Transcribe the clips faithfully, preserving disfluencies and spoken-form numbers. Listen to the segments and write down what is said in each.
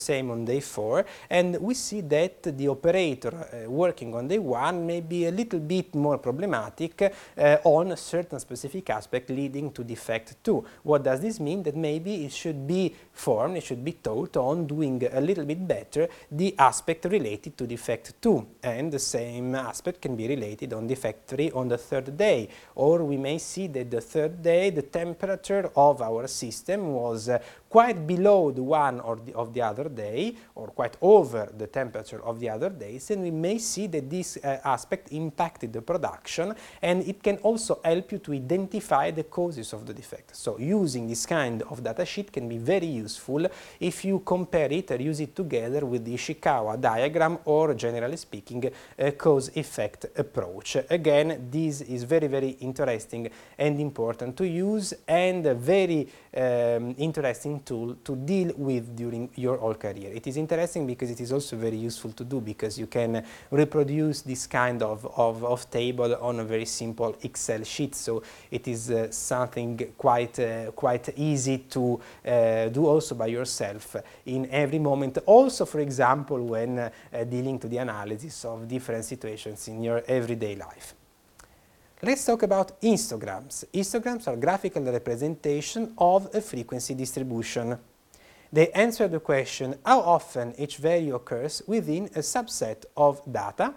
same on day four, and we see that the operator uh, working on day one may be a little bit more problematic uh, on a certain specific aspect leading to defect two. What does this mean? That maybe it should be formed, it should be taught on doing a little bit better the aspect related to defect two, and the same aspect can be related on defect three on the third day. Or we may see that the third day the temperature of our system was uh, quite below the one or the, of the other day, or quite over the temperature of the other days, and we may see that this uh, aspect impacted the production, and it can also help you to identify the causes of the defect. So using this kind of data sheet can be very useful if you compare it or use it together with the Ishikawa diagram, or generally speaking a cause-effect approach. Again, this is very very interesting and important to use, and a very um, interesting tool to deal with during your whole career. It is interesting because it is also very useful to do, because you can reproduce this kind of, of, of table on a very simple Excel sheet. So it is uh, something quite, uh, quite easy to uh, do also by yourself in every moment. Also, for example, when uh, uh, dealing to the analysis of different situations in your everyday life. Let's talk about histograms. Histograms are graphical representation of a frequency distribution. They answer the question how often each value occurs within a subset of data,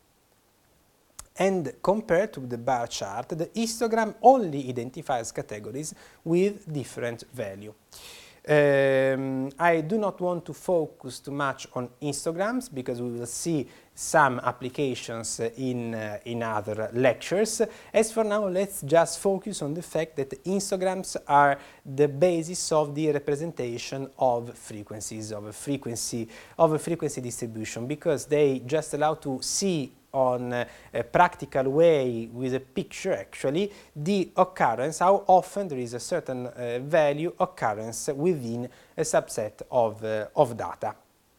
and compared to the bar chart, the histogram only identifies categories with different value. Um, I do not want to focus too much on histograms because we will see some applications in, uh, in other lectures. As for now, let's just focus on the fact that histograms are the basis of the representation of frequencies, of a frequency, of a frequency distribution, because they just allow to see on uh, a practical way with a picture actually the occurrence, how often there is a certain uh, value occurrence within a subset of, uh, of data.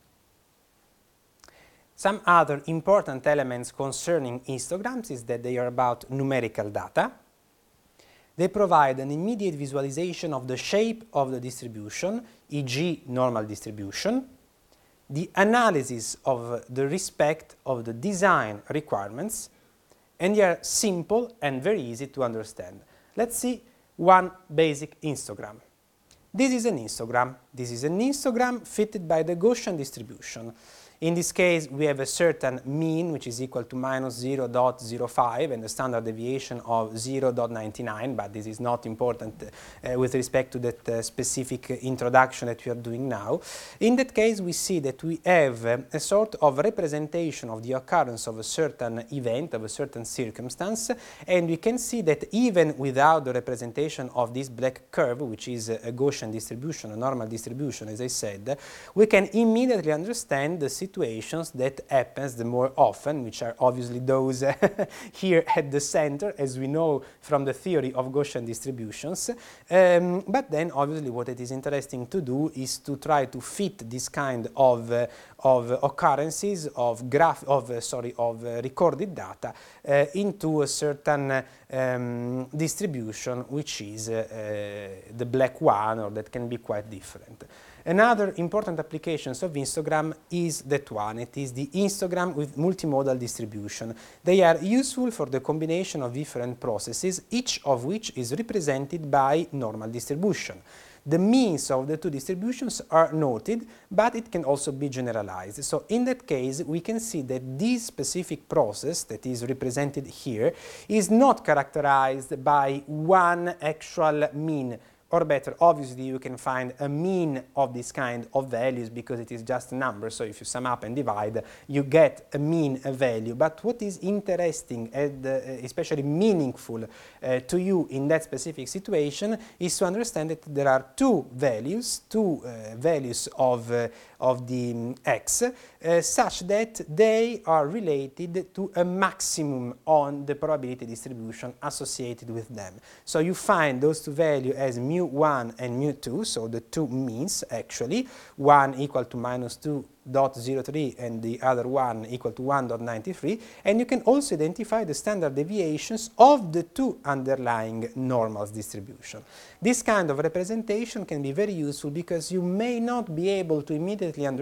Some other important elements concerning histograms is that they are about numerical data. They provide an immediate visualization of the shape of the distribution, for example normal distribution, the analysis of the respect of the design requirements, and they are simple and very easy to understand. Let's see one basic histogram. This is an histogram. This is an histogram fitted by the Gaussian distribution. In this case, we have a certain mean, which is equal to minus zero point zero five, and a standard deviation of zero point nine nine, but this is not important uh, with respect to that uh, specific introduction that we are doing now. In that case, we see that we have uh, a sort of representation of the occurrence of a certain event, of a certain circumstance, and we can see that even without the representation of this black curve, which is a Gaussian distribution, a normal distribution, as I said, we can immediately understand the situation situations that happens the more often, which are obviously those here at the center, as we know from the theory of Gaussian distributions. Um, but then obviously what it is interesting to do is to try to fit this kind of, uh, of occurrences of graph of uh, sorry of uh, recorded data uh, into a certain um, distribution, which is uh, uh, the black one, or that can be quite different. Another important application of histogram is that one. It is the histogram with multimodal distribution. They are useful for the combination of different processes, each of which is represented by normal distribution. The means of the two distributions are noted, but it can also be generalized. So in that case, we can see that this specific process that is represented here is not characterized by one actual mean. Or better, obviously you can find a mean of this kind of values because it is just a number, so if you sum up and divide, you get a mean a value. But what is interesting and uh, especially meaningful uh, to you in that specific situation is to understand that there are two values, two uh, values of, uh, of the um, x, uh, such that they are related to a maximum on the probability distribution associated with them. So you find those two values as mu mu one and mu two, so the two means actually, one equal to minus two point zero three and the other one equal to one point nine three, and you can also identify the standard deviations of the two underlying normals distribution. This kind of representation can be very useful because you may not be able to immediately understand